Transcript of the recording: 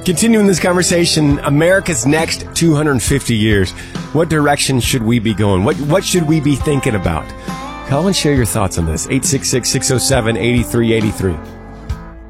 Continuing this conversation, America's next 250 years. What direction should we be going? What should we be thinking about? Call and share your thoughts on this. 866-607-8383.